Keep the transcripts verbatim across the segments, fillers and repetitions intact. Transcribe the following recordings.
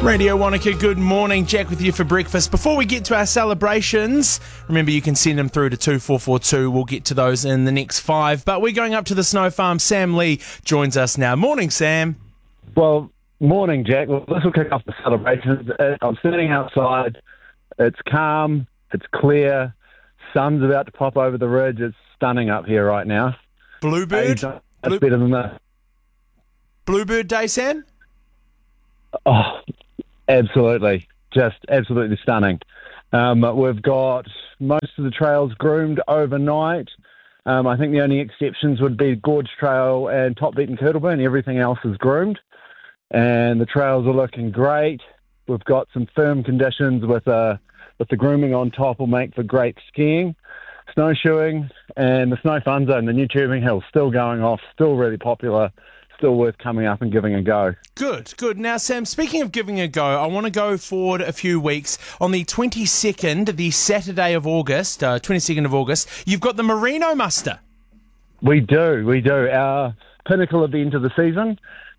Radio Wanaka, good morning. Jack with you for breakfast. Before we get to our celebrations, remember you can send them through to two four four two. We'll get to those in the next five. But we're going up to the Snow Farm. Sam Lee joins us now. Morning, Sam. Well, morning, Jack. Well, this will kick off the celebrations. Uh, I'm sitting outside. It's calm. It's clear. Sun's about to pop over the ridge. It's stunning up here right now. Bluebird? That's Blue- better than that. Bluebird Day, Sam? Oh, absolutely. Just absolutely stunning. Um, we've got most of the trails groomed overnight. Um, I think the only exceptions would be Gorge Trail and Top Beat and Kirtleburn. Everything else is groomed. And the trails are looking great. We've got some firm conditions with, uh, with the grooming on top will make for great skiing, snowshoeing, and the Snow Fun Zone, the new tubing hill, still going off, still really popular. Still worth coming up and giving a go. Good, good. Now, Sam, speaking of giving a go, I want to go forward a few weeks. On the twenty-second, the Saturday of August, uh, twenty-second of August, you've got the Merino Muster. We do, we do. Our pinnacle event of the season,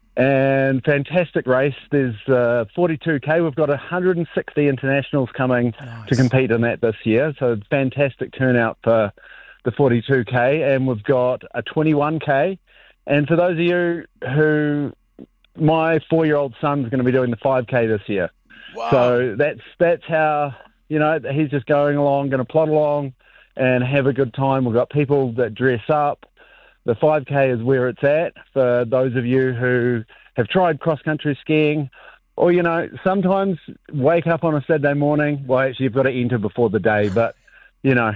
and fantastic race. There's uh, forty-two K. We've got one hundred sixty internationals coming Nice. to compete in that this year, so fantastic turnout for the forty-two K. And we've got a twenty-one K. And for those of you who, my four-year-old son's going to be doing the five K this year. Wow. So that's that's how, you know, he's just going along, going to plod along and have a good time. We've got people that dress up. The five K is where it's at for those of you who have tried cross-country skiing. Or, you know, sometimes wake up on a Saturday morning. Well, actually, you've got to enter before the day. But, you know,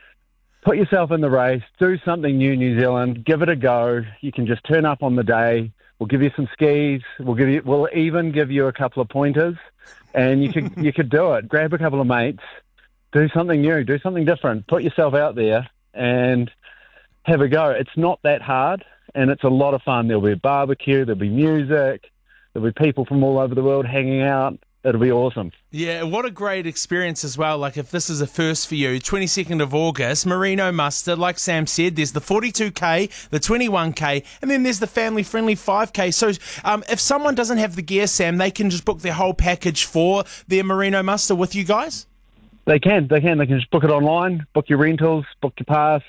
put yourself in the race, do something new, New Zealand, give it a go. You can just turn up on the day. We'll give you some skis. We'll give you, we'll even give you a couple of pointers, and you could you could do it. Grab a couple of mates, do something new, do something different. Put yourself out there and have a go. It's not that hard, and it's a lot of fun. There'll be a barbecue, there'll be music, there'll be people from all over the world hanging out. It'll be awesome. Yeah, what a great experience as well. Like, if this is a first for you, twenty-second of August, Merino Muster, like Sam said, there's the forty-two K, the twenty-one K, and then there's the family-friendly five K. So um, if someone doesn't have the gear, Sam, they can just book their whole package for their Merino Muster with you guys? They can. They can. They can just book it online, book your rentals, book your pass,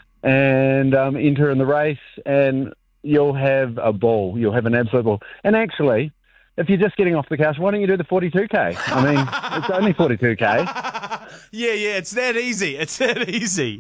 and um, enter in the race, and you'll have a ball. You'll have an absolute ball. And actually, if you're just getting off the couch, why don't you do the forty-two K? I mean, it's only forty-two K. Yeah, yeah, it's that easy. It's that easy.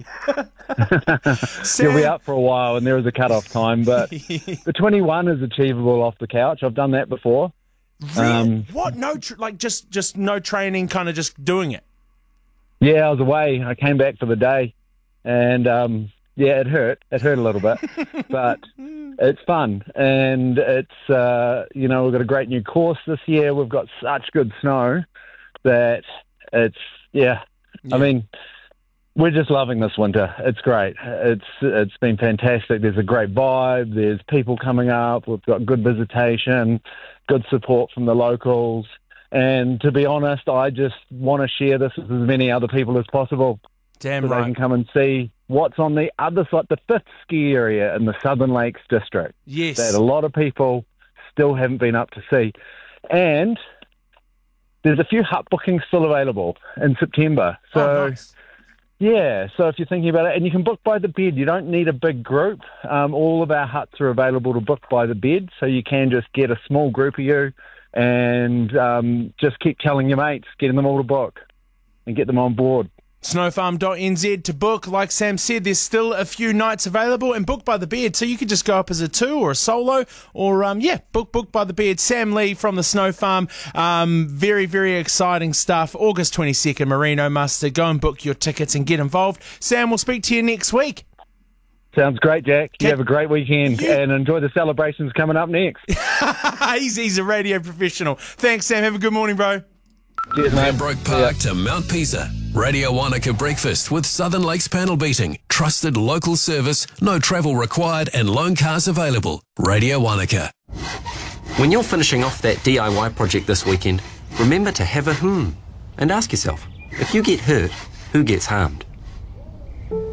You'll be up for a while, and there is a cut-off time, but the twenty-one is achievable off the couch. I've done that before. Really? Um, what? No, tr- like just, just no training, kind of just doing it? Yeah, I was away. I came back for the day, and um, yeah, it hurt. It hurt a little bit, but it's fun, and it's, uh, you know, we've got a great new course this year. We've got such good snow that it's, yeah, Yeah. I mean, we're just loving this winter. It's great. It's It's been fantastic. There's a great vibe. There's people coming up. We've got good visitation, good support from the locals. And to be honest, I just want to share this with as many other people as possible. Damn so right. they can come and see what's on the other side, the fifth ski area in the Southern Lakes District. Yes. That a lot of people still haven't been up to see. And there's a few hut bookings still available in September. So, oh, nice. yeah, so if you're thinking about it, and you can book by the bed. You don't need a big group. Um, all of our huts are available to book by the bed, so you can just get a small group of you and um, just keep telling your mates, getting them all to book and get them on board. snowfarm dot n z to book. Like Sam said, there's still a few nights available, and book by the bed, so you could just go up as a two or a solo, or um yeah book book by the bed. Sam Lee from the Snow Farm. Um very very exciting stuff. August twenty-second, Merino Muster. Go and book your tickets and get involved. Sam, we'll speak to you next week. Sounds great, Jack. You Can- have a great weekend You- and enjoy the celebrations coming up next. he's, he's a radio professional. Thanks, Sam. Have a good morning, bro. Cheers, mate. Pembroke Park to Mount Pisa. Radio Wanaka Breakfast with Southern Lakes Panel Beating. Trusted local service, no travel required, and loan cars available. Radio Wanaka. When you're finishing off that D I Y project this weekend, remember to have a hmm and ask yourself, if you get hurt, who gets harmed?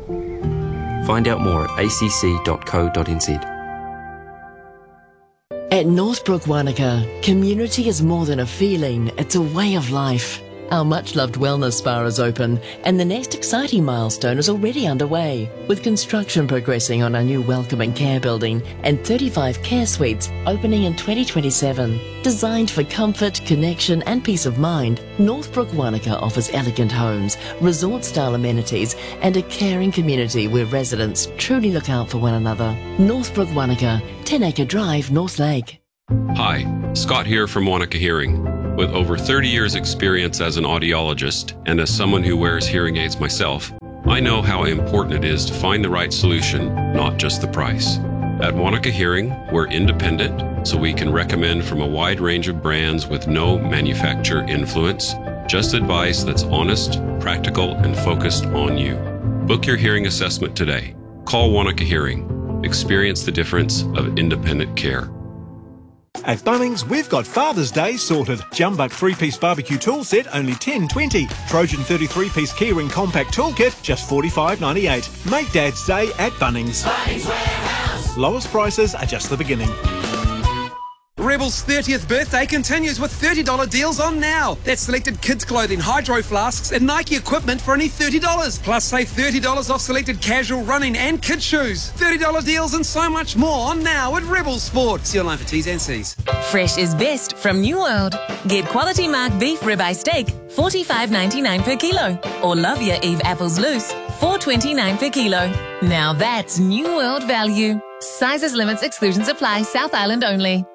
Find out more at a c c dot co dot n z. At Northbrook Wanaka, community is more than a feeling, it's a way of life. Our much-loved wellness spa is open, and the next exciting milestone is already underway, with construction progressing on our new welcome and care building and thirty-five care suites opening in twenty twenty-seven. Designed for comfort, connection and peace of mind, Northbrook Wanaka offers elegant homes, resort-style amenities and a caring community where residents truly look out for one another. Northbrook Wanaka, ten acre Drive, North Lake. Hi, Scott here from Wanaka Hearing. With over thirty years experience as an audiologist and as someone who wears hearing aids myself, I know how important it is to find the right solution, not just the price. At Wanaka Hearing, we're independent, so we can recommend from a wide range of brands with no manufacturer influence, just advice that's honest, practical, and focused on you. Book your hearing assessment today. Call Wanaka Hearing. Experience the difference of independent care. At Bunnings, we've got Father's Day sorted. Jumbuck three-piece barbecue tool set, only ten twenty. Trojan thirty-three piece keyring compact toolkit, just forty-five ninety-eight. Make Dad's Day at Bunnings. Bunnings Warehouse. Lowest prices are just the beginning. Rebel's thirtieth birthday continues with thirty dollars deals on now. That's selected kids' clothing, hydro flasks and Nike equipment for only thirty dollars. Plus save thirty dollars off selected casual running and kids' shoes. thirty dollars deals and so much more on now at Rebel Sport. See online for T's and C's. Fresh is best from New World. Get quality mark beef ribeye steak, forty-five ninety-nine per kilo. Or love your Eve apples loose, four twenty-nine per kilo. Now that's New World value. Sizes, limits, exclusions apply. South Island only.